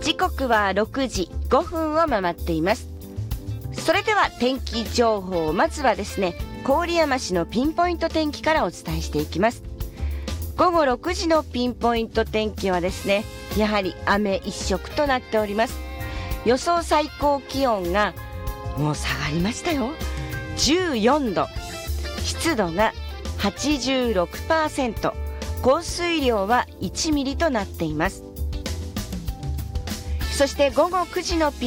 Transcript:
時刻は6時5分を回っています。それでは天気情報、まずはですね、郡山市のピンポイント天気からお伝えしていきます。午後6時のピンポイント天気はですね、やはり雨一色となっております。予想最高気温がもう下がりましたよ。14度、湿度が 86%、降水量は1ミリとなっています。そして午後9時のピン